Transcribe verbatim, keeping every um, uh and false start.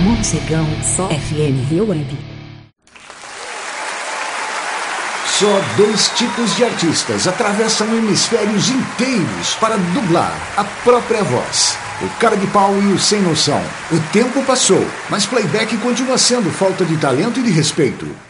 Morcegão, só F M Web. Só dois tipos de artistas atravessam hemisférios inteiros para dublar a própria voz. O cara de pau e o sem noção. O tempo passou, mas playback continua sendo falta de talento e de respeito.